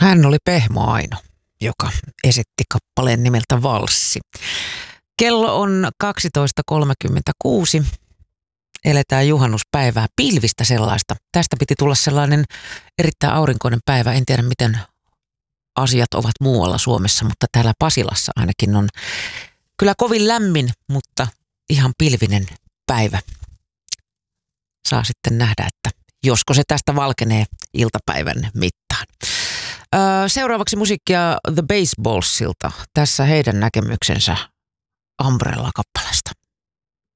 Hän oli Pehmo Aino, joka esitti kappaleen nimeltä Valssi. Kello on 12.36. Eletään juhannuspäivää, pilvistä sellaista. Tästä piti tulla sellainen erittäin aurinkoinen päivä. En tiedä, miten asiat ovat muualla Suomessa, mutta täällä Pasilassa ainakin on kyllä kovin lämmin, mutta ihan pilvinen päivä. Saa sitten nähdä, että josko se tästä valkenee iltapäivän mittaan. Seuraavaksi musiikkia The Baseballsilta. Tässä heidän näkemyksensä Umbrella-kappaleesta.